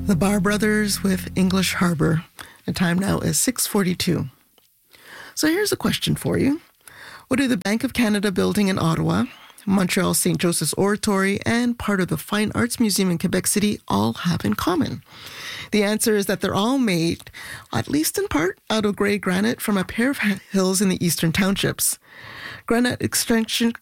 The Bar Brothers with English Harbor. The time now is 6:42. So here's a question for you. What do the Bank of Canada building in Ottawa, Montreal St. Joseph's Oratory, and part of the Fine Arts Museum in Quebec City all have in common? The answer is that they're all made, at least in part, out of grey granite from a pair of hills in the eastern townships. Granite extraction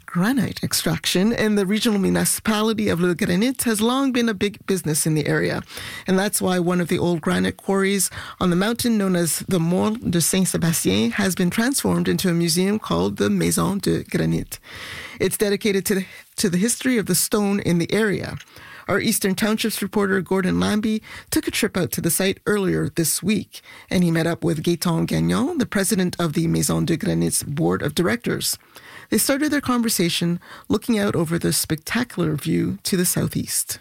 in the regional municipality of Le Granit has long been a big business in the area. And that's why one of the old granite quarries on the mountain known as the Mont de Saint-Sébastien has been transformed into a museum called the Maison de Granit. It's dedicated to the history of the stone in the area. Our Eastern Townships reporter Gordon Lambie took a trip out to the site earlier this week, and he met up with Gaëtan Gagnon, the president of the Maison de Granit's board of directors. They started their conversation looking out over the spectacular view to the southeast.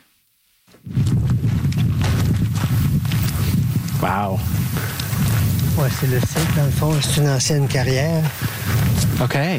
Wow. Ouais, c'est le site. Dans le fond, c'est une ancienne carrière. Okay.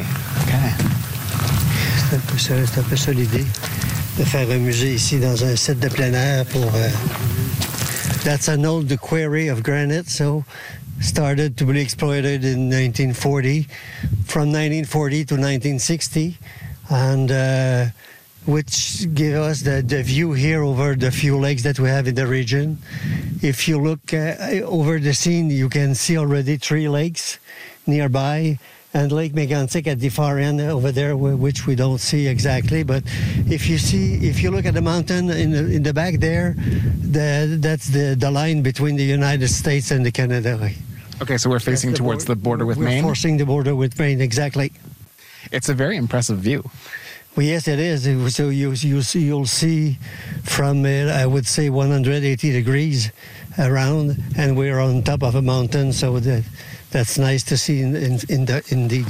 C'est un peu ça l'idée, de faire un musée ici dans un site de plein air pour... That's an old quarry of granite, so started to be exploited in 1940, from 1940 to 1960, and which gave us the view here over the few lakes that we have in the region. If you look over the scene, you can see already 3 lakes nearby, and Lake Mégantic at the far end over there, which we don't see exactly. But if you look at the mountain in the back there, that's the line between the United States and the Canada. Okay, so we're facing towards the border with Maine? We're forcing the border with Maine, exactly. It's a very impressive view. Well, yes, it is. So you'll see from, I would say, 180 degrees around, and we're on top of a mountain, so that's nice to see indeed.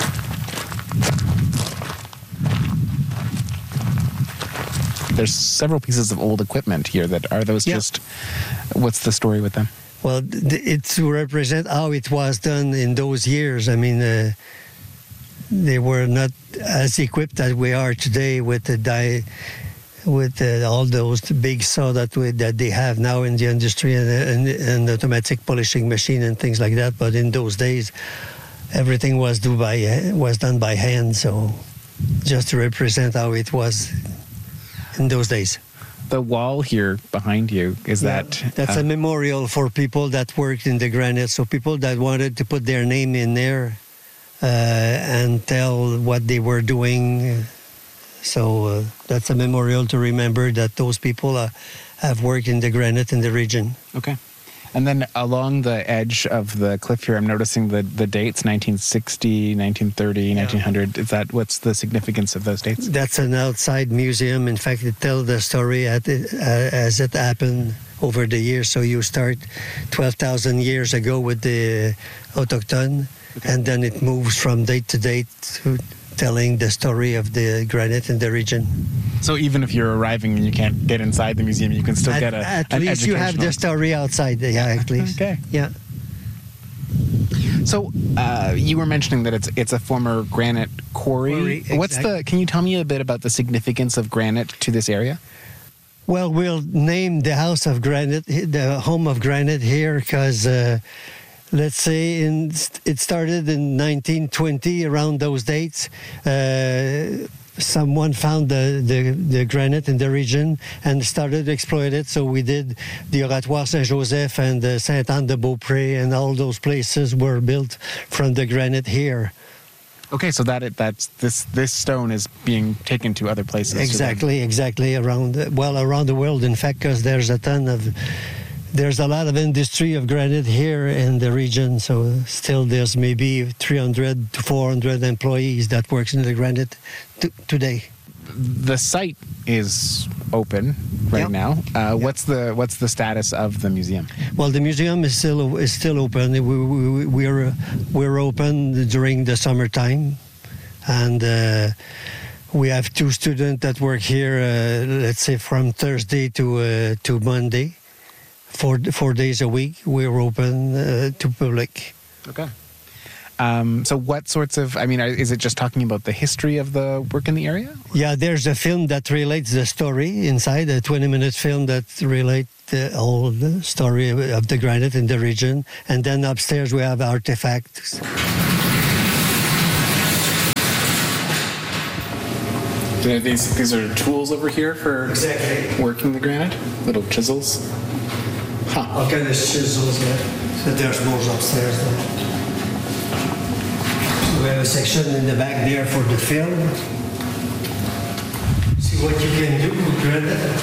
There's several pieces of old equipment here. Are those just... What's the story with them? Well, it's to represent how it was done in those years. I mean, they were not as equipped as we are today with all those big saw that they have now in the industry and automatic polishing machine and things like that. But in those days, everything was done by hand. So just to represent how it was in those days. The wall here behind you, that's a memorial for people that worked in the granite. So people that wanted to put their name in there and tell what they were doing. So that's a memorial to remember that those people have worked in the granite in the region. Okay. And then along the edge of the cliff here, I'm noticing the dates, 1960, 1930, 1900. What's the significance of those dates? That's an outside museum. In fact, it tells the story as it happened over the years. So you start 12,000 years ago with the autochtone, and then it moves from date to date to telling the story of the granite in the region. So even if you're arriving and you can't get inside the museum, you can still get at least you have the story outside. Yeah, at least. Okay. Yeah. So you were mentioning that it's a former granite quarry. Exactly. Can you tell me a bit about the significance of granite to this area? Well, we'll name the House of Granite, the Home of Granite here, because let's say it started in 1920, around those dates. Someone found the granite in the region and started to exploit it. So we did the Oratoire Saint-Joseph and the Sainte-Anne-de-Beaupré, and all those places were built from the granite here. Okay, so this stone is being taken to other places. Exactly, around the world, in fact, because there's a lot of industry of granite here in the region, so still there's maybe 300 to 400 employees that works in the granite today. The site is open right now. What's the status of the museum? Well, the museum is still open. We're open during the summertime, and we have 2 students that work here. Let's say from Thursday to Monday. 4 days a week, we're open to public. Okay. So what sorts of, is it just talking about the history of the work in the area? Yeah, there's a film that relates the story inside, a 20-minute film that relates the whole story of the granite in the region. And then upstairs we have artifacts. These are tools over here for Exactly. working the granite? Little chisels? Huh. All kind of chisels, yeah. So there's more upstairs. So we have a section in the back there for the film. See what you can do with granite.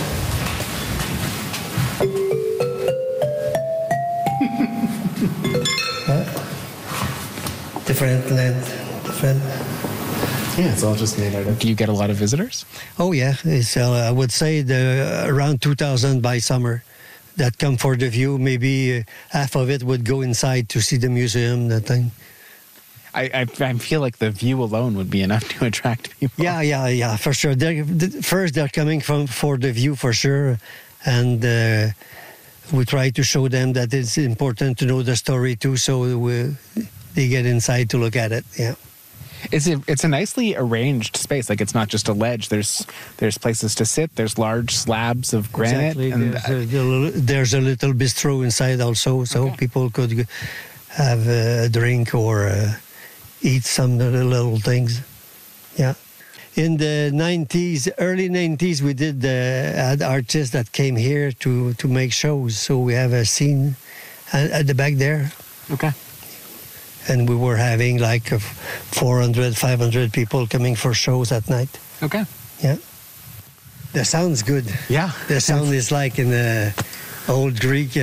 Different land, different. Yeah, it's all just made out of. Do you get a lot of visitors? Oh yeah, it's I would say around 2,000 by summer that come for the view. Maybe half of it would go inside to see the museum. That thing. I feel like the view alone would be enough to attract people. Yeah, for sure. First, they're coming for the view for sure, and we try to show them that it's important to know the story too, so they get inside to look at it. Yeah. It's a nicely arranged space. Like, it's not just a ledge. There's places to sit. There's large slabs of granite. Exactly. And there's a little bistro inside also, so people could have a drink or eat some little things. Yeah. In the 90s, early 90s, we had artists that came here to make shows. So we have a scene at the back there. Okay. And we were having like 400, 500 people coming for shows at night. Okay. Yeah. The sound's good. Yeah. The sound is like in old Greek...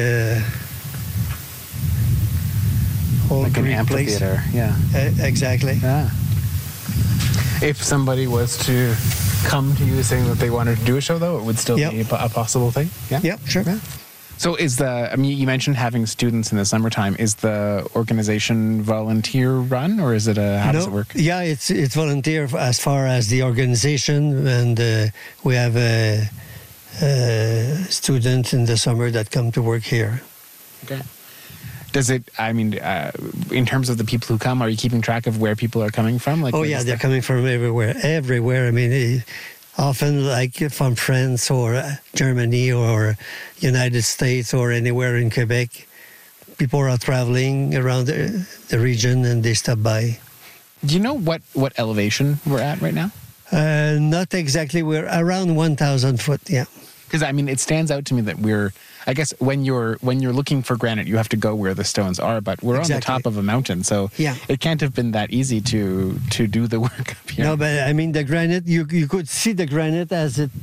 like an amphitheater. Yeah. Exactly. Yeah. If somebody was to come to you saying that they wanted to do a show, though, it would still be a possible thing? Yeah? Yep, sure. Yeah. So you mentioned having students in the summertime. Is the organization volunteer run, or is it how does it work? Yeah, it's volunteer as far as the organization, and we have students in the summer that come to work here. Okay. Does it, in terms of the people who come, are you keeping track of where people are coming from? Like, they're coming from everywhere. Often like from France or Germany or United States or anywhere in Quebec. People are traveling around the region and they stop by. Do you know what elevation we're at right now? Not exactly. We're around 1,000 foot, yeah. Because, it stands out to me that I guess when you're looking for granite, you have to go where the stones are, but we're on the top of a mountain, so it can't have been that easy to do the work up here. No, but the granite, you could see the granite as it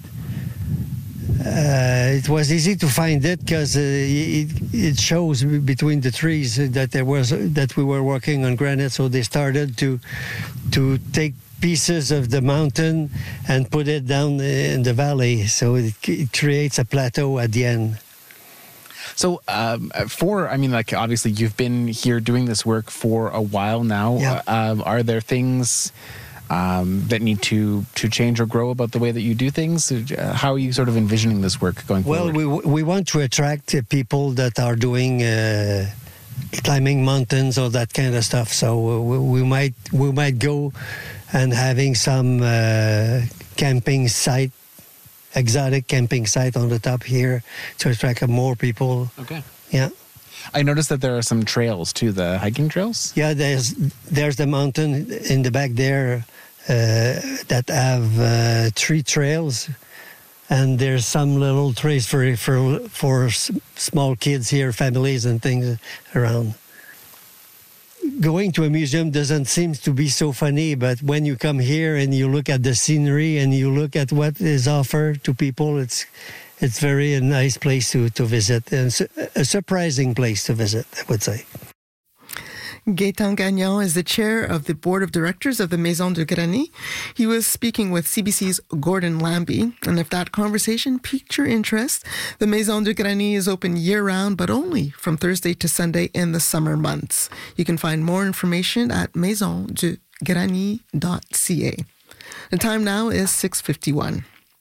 was easy to find it because it shows between the trees that we were working on granite, so they started to take pieces of the mountain and put it down in the valley, so it creates a plateau at the end. So obviously you've been here doing this work for a while now. Yeah. Are there things that need to change or grow about the way that you do things? How are you sort of envisioning this work going forward? Well, we want to attract people that are doing climbing mountains or that kind of stuff. So we might go and having some camping site, exotic camping site on the top here to attract more people. Okay. Yeah. I noticed that there are some trails too, the hiking trails. Yeah, there's the mountain in the back there that have 3 trails, and there's some little trails for small kids here, families and things around. Going to a museum doesn't seem to be so funny, but when you come here and you look at the scenery and you look at what is offered to people, it's very a nice place to visit, and a surprising place to visit, I would say. Gaëtan Gagnon is the chair of the board of directors of the Maison de Grani. He was speaking with CBC's Gordon Lambie, and if that conversation piqued your interest, the Maison de Grani is open year-round, but only from Thursday to Sunday in the summer months. You can find more information at maisondegrani.ca. The time now is 6:51.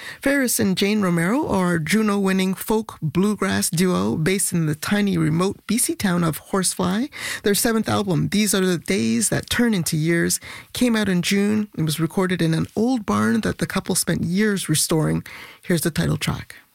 Ferris and Jane Romero are a Juno-winning folk bluegrass duo based in the tiny, remote BC town of Horsefly. Their 7th album, These Are the Days That Turn Into Years, came out in June. It was recorded in an old barn that the couple spent years restoring. Here's the title track.